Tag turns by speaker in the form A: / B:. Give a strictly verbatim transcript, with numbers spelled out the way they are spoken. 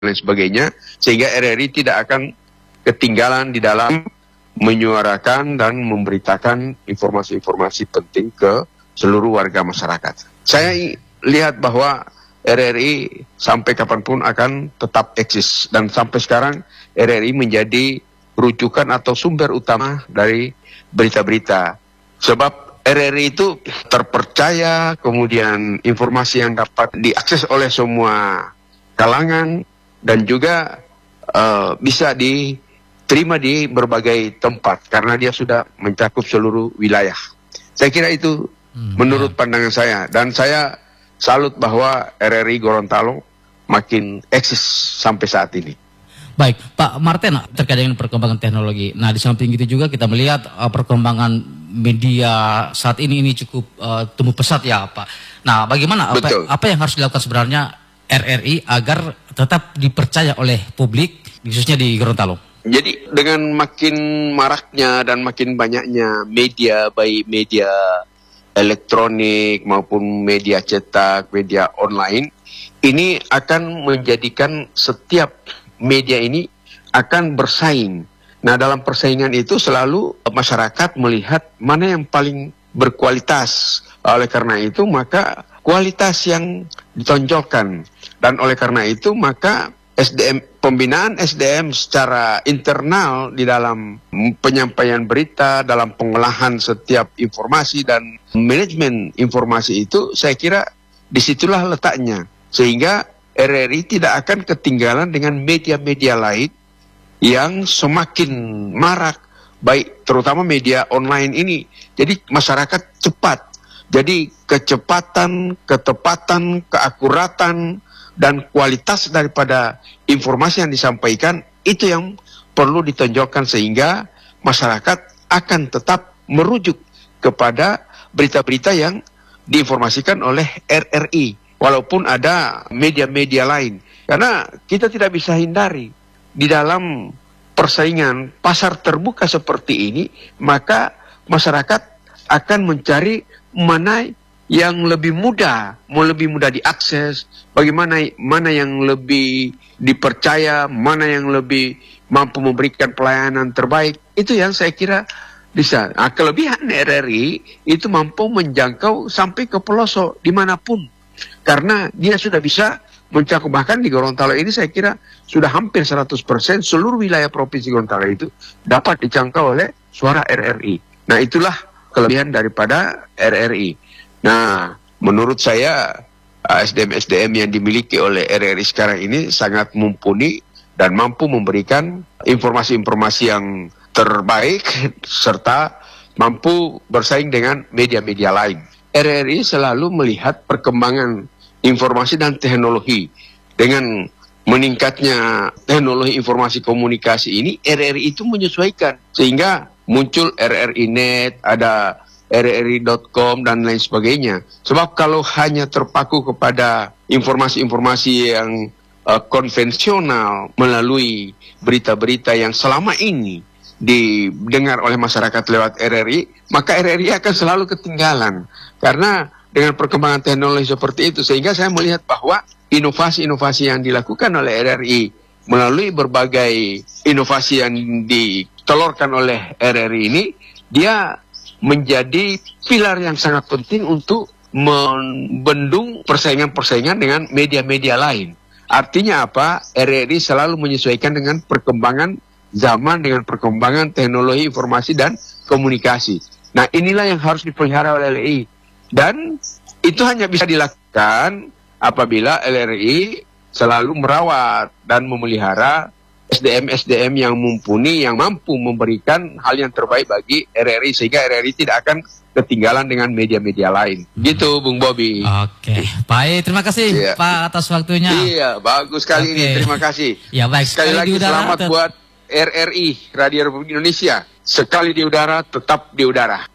A: lain sebagainya, sehingga R R I tidak akan ketinggalan di dalam menyuarakan dan memberitakan informasi-informasi penting ke seluruh warga masyarakat. Saya lihat bahwa R R I sampai kapanpun akan tetap eksis, dan sampai sekarang R R I menjadi rujukan atau sumber utama dari berita-berita. Sebab R R I itu terpercaya, kemudian informasi yang dapat diakses oleh semua kalangan, dan juga uh, bisa diterima di berbagai tempat karena dia sudah mencakup seluruh wilayah. Saya kira itu hmm, menurut ya. pandangan saya, dan saya salut bahwa R R I Gorontalo makin eksis sampai saat ini.
B: Baik, Pak Martin, terkait dengan perkembangan teknologi. Nah, di samping itu juga kita melihat uh, perkembangan media saat ini ini cukup uh, tumbuh pesat ya, Pak. Nah, bagaimana apa, apa yang harus dilakukan sebenarnya R R I agar tetap dipercaya oleh publik, khususnya di Gorontalo?
A: Jadi dengan makin maraknya dan makin banyaknya media, baik media elektronik maupun media cetak, media online, ini akan menjadikan setiap media ini akan bersaing. Nah, dalam persaingan itu selalu masyarakat melihat mana yang paling berkualitas. Oleh karena itu maka kualitas yang ditonjolkan, dan oleh karena itu maka S D M, pembinaan S D M secara internal di dalam penyampaian berita, dalam pengolahan setiap informasi dan manajemen informasi itu, saya kira disitulah letaknya, sehingga R R I tidak akan ketinggalan dengan media-media lain yang semakin marak, baik terutama media online ini. Jadi masyarakat cepat. Jadi kecepatan, ketepatan, keakuratan, dan kualitas daripada informasi yang disampaikan itu yang perlu ditonjolkan, sehingga masyarakat akan tetap merujuk kepada berita-berita yang diinformasikan oleh R R I, walaupun ada media-media lain. Karena kita tidak bisa hindari, di dalam persaingan pasar terbuka seperti ini, maka masyarakat akan mencari mana yang lebih mudah, mau lebih mudah diakses, bagaimana mana yang lebih dipercaya, mana yang lebih mampu memberikan pelayanan terbaik. Itu yang saya kira bisa. Nah, kelebihan R R I itu mampu menjangkau sampai ke pelosok dimanapun, karena dia sudah bisa mencakup, bahkan di Gorontalo ini saya kira sudah hampir seratus persen seluruh wilayah Provinsi Gorontalo itu dapat dijangkau oleh suara R R I. Nah, itulah kelebihan daripada R R I. Nah, menurut saya S D M-S D M yang dimiliki oleh R R I sekarang ini sangat mumpuni dan mampu memberikan informasi-informasi yang terbaik serta mampu bersaing dengan media-media lain. R R I selalu melihat perkembangan informasi dan teknologi. Dengan meningkatnya teknologi informasi komunikasi ini, R R I itu menyesuaikan, sehingga muncul R R I net, ada R R I dot com dan lain sebagainya. Sebab kalau hanya terpaku kepada informasi-informasi yang uh, konvensional melalui berita-berita yang selama ini didengar oleh masyarakat lewat R R I, maka R R I akan selalu ketinggalan. Karena dengan perkembangan teknologi seperti itu, sehingga saya melihat bahwa inovasi-inovasi yang dilakukan oleh R R I melalui berbagai inovasi yang ditelurkan oleh R R I ini, dia menjadi pilar yang sangat penting untuk membendung persaingan-persaingan dengan media-media lain. Artinya apa? R R I selalu menyesuaikan dengan perkembangan zaman, dengan perkembangan teknologi informasi dan komunikasi. Nah, inilah yang harus dipelihara oleh L R I. Dan itu hanya bisa dilakukan apabila L R I selalu merawat dan memelihara S D M-S D M yang mumpuni, yang mampu memberikan hal yang terbaik bagi R R I, sehingga R R I tidak akan ketinggalan dengan media-media lain. Hmm. Gitu, Bung Bobby.
B: Oke, baik. Terima kasih, iya, Pak, atas waktunya.
A: Iya, bagus sekali. Oke. Ini. Terima kasih.
B: Ya, baik.
A: Sekali, sekali lagi udara, selamat buat R R I, Radio Republik Indonesia. Sekali di udara, tetap di udara.